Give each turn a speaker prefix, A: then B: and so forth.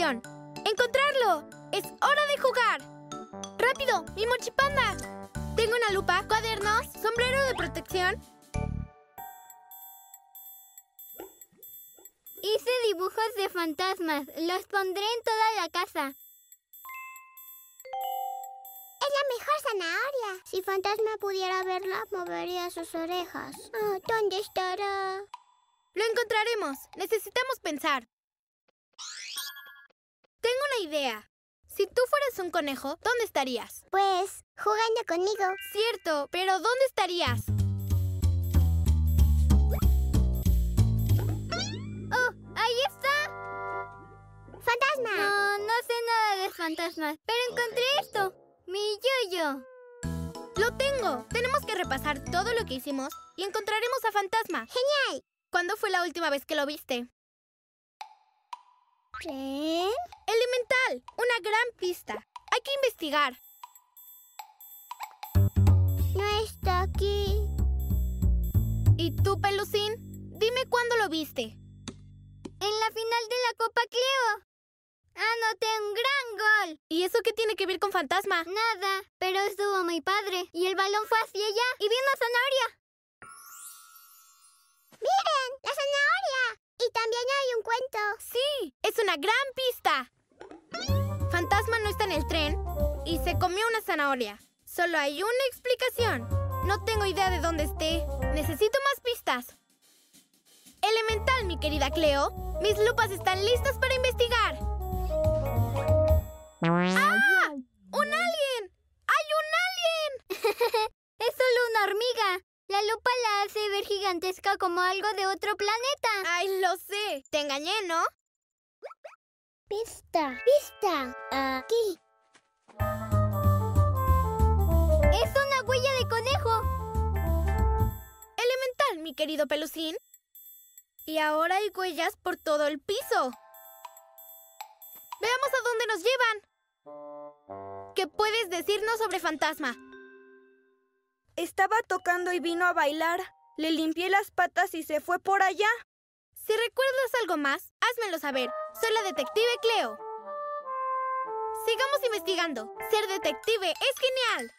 A: protección. ¡Encontrarlo! ¡Es hora de jugar! ¡Rápido! ¡Mi mochipanda! Tengo una lupa, cuadernos, sombrero de protección.
B: Hice dibujos de fantasmas. Los pondré en toda la casa.
C: Es la mejor zanahoria. Si Fantasma pudiera verla, movería sus orejas. Oh, ¿dónde estará?
A: Lo encontraremos. Necesitamos pensar. Tengo una idea. Si tú fueras un conejo, ¿dónde estarías?
C: Pues, jugando conmigo.
A: Cierto, pero ¿dónde estarías?
B: ¡Oh! ¡Ahí está!
C: ¡Fantasma!
B: No sé nada de fantasmas, pero encontré esto. Mi yo-yo.
A: ¡Lo tengo! Tenemos que repasar todo lo que hicimos y encontraremos a Fantasma.
C: ¡Genial!
A: ¿Cuándo fue la última vez que lo viste?
C: ¿Tren?
A: Elemental, una gran pista. Hay que investigar.
C: No está aquí.
A: ¿Y tú, Pelusín? Dime cuándo lo viste.
B: En la final de la Copa Cleo. Anoté un gran gol.
A: ¿Y eso qué tiene que ver con Fantasma?
B: Nada, pero estuvo muy padre. Y el balón fue hacia allá y vi una zanahoria.
C: ¡Miren! ¡La zanahoria! Y también hay un cuento.
A: ¡Sí! ¡Es una gran pista! Fantasma no está en el tren y se comió una zanahoria. Solo hay una explicación. No tengo idea de dónde esté. Necesito más pistas. Elemental, mi querida Cleo. Mis lupas están listas para investigar. ¡Ah! ¡Un alien! ¡Hay un alien!
B: Es solo una hormiga. La lupa la hace ver gigantesca como algo de otro planeta.
A: ¡Ay, lo sé! Te engañé, ¿no?
C: Pista. Pista. Aquí.
B: ¡Es una huella de conejo!
A: Elemental, mi querido Pelusín. Y ahora hay huellas por todo el piso. Veamos a dónde nos llevan. ¿Qué puedes decirnos sobre Fantasma?
D: Estaba tocando y vino a bailar. Le limpié las patas y se fue por allá.
A: Si recuerdas algo más, házmelo saber. Soy la detective Cleo. Sigamos investigando. Ser detective es genial.